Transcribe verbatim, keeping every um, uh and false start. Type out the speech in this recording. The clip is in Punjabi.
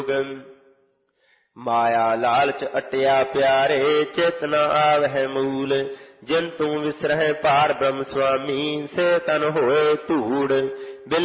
ਮਾਇਆ ਲਾਲਚ ਅਟਿਆ ਪਿਆਰੇ, ਚਿਤ ਨ ਆਵਹਿ ਮੂਲ। ਜਿਨ ਤੂੰ ਵਿਸਰਹਿ ਪਾਰ ਬ੍ਰਹਮ ਸੁਆਮੀ, ਸੇ ਤਨ ਹੋਏ ਧੂੜ।